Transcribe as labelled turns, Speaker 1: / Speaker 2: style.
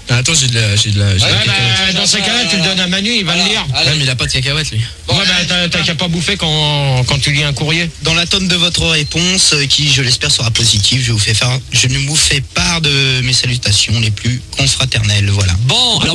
Speaker 1: Attends, j'ai de la cacahuète.
Speaker 2: Dans ces cas-là, tu le donnes à Manu, il va le lire.
Speaker 1: Ouais, mais il a pas de cacahuète, lui.
Speaker 2: Ouais, t'as qu'à pas bouffer quand tu lis un courrier.
Speaker 3: Dans l'attente de votre réponse, qui je l'espère sera positive, je ne vous fais part de mes salutations les plus confraternelles. Voilà.
Speaker 4: Bon, alors